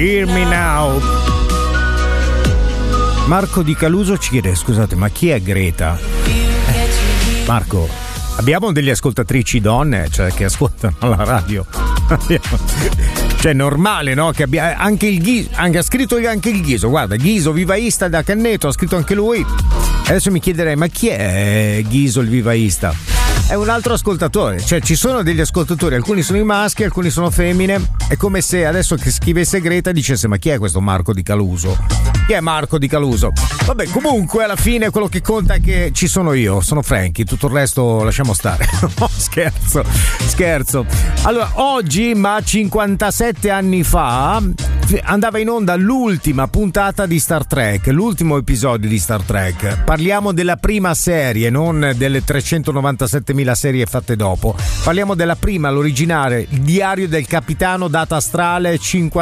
Hear Me Now. Marco Di Caluso ci chiede: scusate, ma chi è Greta? Marco, abbiamo delle ascoltatrici donne, cioè, che ascoltano la radio. Cioè, è normale, no? Che abbia anche il Ghiso, ha scritto anche il Ghiso. Guarda, Ghiso vivaista da Canneto, ha scritto anche lui. Adesso mi chiederei: ma chi è Ghiso il vivaista? È un altro ascoltatore, cioè ci sono degli ascoltatori, alcuni sono i maschi, alcuni sono femmine. È come se adesso che scrivesse Greta dicesse: ma chi è questo Marco Di Caluso? Chi è Marco Di Caluso? Vabbè, comunque alla fine quello che conta è che ci sono io, sono Frankie, tutto il resto lasciamo stare. No, scherzo. Allora, oggi, ma 57 anni fa, andava in onda l'ultima puntata di Star Trek, l'ultimo episodio di Star Trek. Parliamo della prima serie, non delle 397.000 serie fatte dopo. Parliamo della prima, l'originale, il diario del capitano, data astrale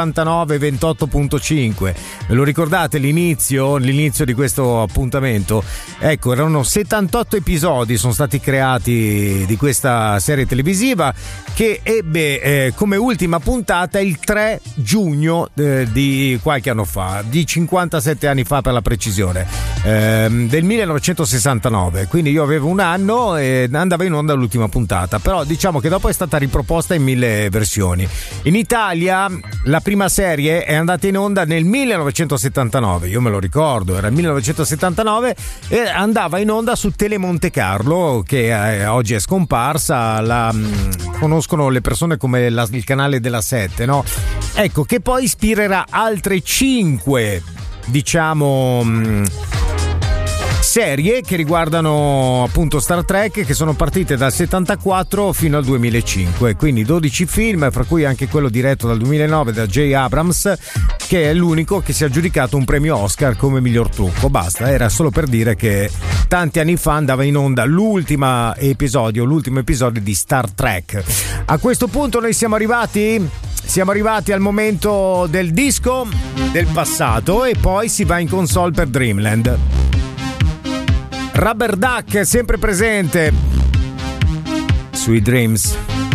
5928.5. Ve lo ricordate l'inizio di questo appuntamento? Ecco, erano 78 episodi, sono stati creati di questa serie televisiva che ebbe come ultima puntata il 3 giugno di qualche anno fa, di 57 anni fa per la precisione, del 1969. Quindi io avevo un anno e andava in onda l'ultima puntata, però diciamo che dopo è stata riproposta in 1000 versioni. In Italia la prima serie è andata in onda nel 1979, io me lo ricordo, era il 1979, e andava in onda su Tele Monte Carlo, che oggi è scomparsa, la conoscono le persone come il canale della 7, no? Ecco, che poi ispirerà altre 5, diciamo, serie che riguardano appunto Star Trek, che sono partite dal 74 fino al 2005, quindi 12 film, fra cui anche quello diretto dal 2009 da J. Abrams, che è l'unico che si è aggiudicato un premio Oscar come miglior trucco. Basta, era solo per dire che tanti anni fa andava in onda l'ultimo episodio di Star Trek. A questo punto noi siamo arrivati al momento del disco del passato e poi si va in console per Dreamland. Rubber Duck è sempre presente. Sweet Dreams.